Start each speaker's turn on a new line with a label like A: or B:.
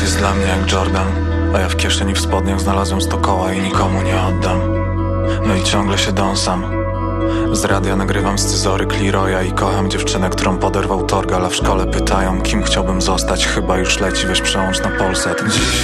A: Świat jest dla mnie jak Jordan, a ja w kieszeni w spodniach znalazłem 100 koła i nikomu nie oddam. No i ciągle się dąsam. Z radia nagrywam scyzoryk Leroya i kocham dziewczynę, którą poderwał Torgal, a w szkole pytają, kim chciałbym zostać. Chyba już leci, wiesz, przełącz na Polsat. Dziś